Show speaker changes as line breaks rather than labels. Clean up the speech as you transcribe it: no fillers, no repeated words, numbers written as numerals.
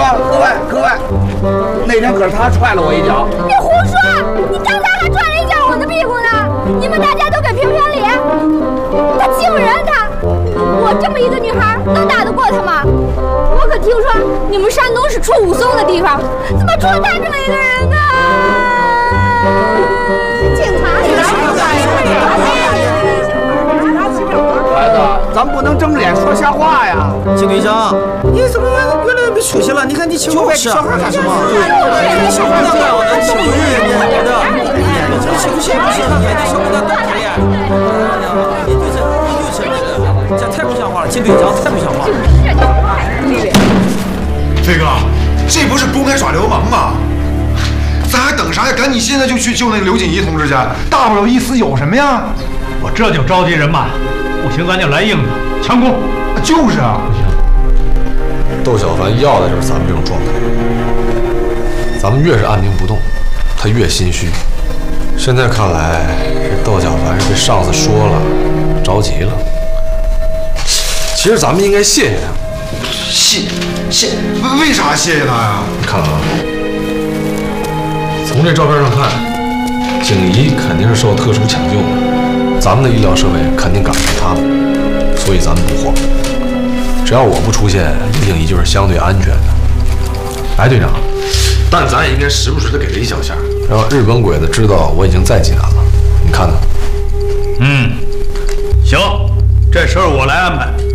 各位，那天可是他踹了我一脚。
你胡说！你刚才还踹了一脚我的屁股呢！你们大家都给评评理。他欺负人，我这么一个女孩能打得过他吗？我可听说你们山东是出武松的地方，怎么出了他这么一个人呢？警察！
孩子，咱不能睁着眼说瞎话呀！
金队长，你怎么越来越没出息了？你看你请我吃小孩干什么？小孩子我能欺负人，你还的？不行，小伙子多可怜！你就是这太不像话了，金队长太不像话了。
飞哥，这不是公开耍流氓吗？咱还等啥呀？赶紧现在就去救那个刘锦怡同志去，大不了一死有什么呀？
我这就召集人马，不行咱就来硬的，强攻。
就是啊，
不行，窦小凡要的就是咱们这种状态。咱们越是按兵不动，他越心虚。现在看来，这窦小凡是被上司说了，着急了。其实咱们应该谢谢他。
谢，为啥谢谢他呀？
你看啊，从这照片上看，景怡肯定是受特殊抢救的，咱们的医疗设备肯定赶不上他们，所以咱们不慌。只要我不出现，刘景怡就是相对安全的。哎，队长，但咱也应该时不时的给他一小下，让日本鬼子知道我已经在济南了。你看看。
行，这事儿我来安排。